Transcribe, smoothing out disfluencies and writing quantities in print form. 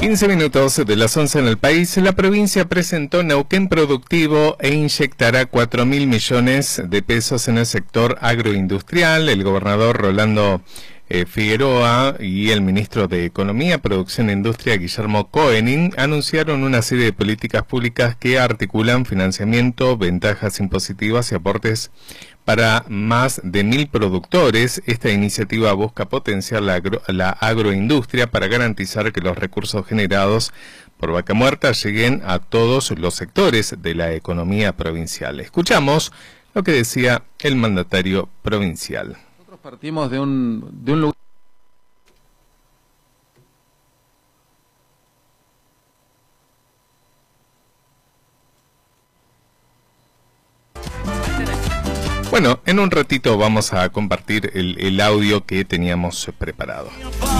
15 minutos de las 11 en el país. La provincia presentó Neuquén Productivo e inyectará 4.000 millones de pesos en el sector agroindustrial. El gobernador Rolando Figueroa y el ministro de Economía, Producción e Industria, Guillermo Koenig, anunciaron una serie de políticas públicas que articulan financiamiento, ventajas impositivas y aportes para más de 1.000 productores. Esta iniciativa busca potenciar la agroindustria para garantizar que los recursos generados por Vaca Muerta lleguen a todos los sectores de la economía provincial. Escuchamos lo que decía el mandatario provincial. Nosotros partimos de un lugar. Bueno, en un ratito vamos a compartir el audio que teníamos preparado.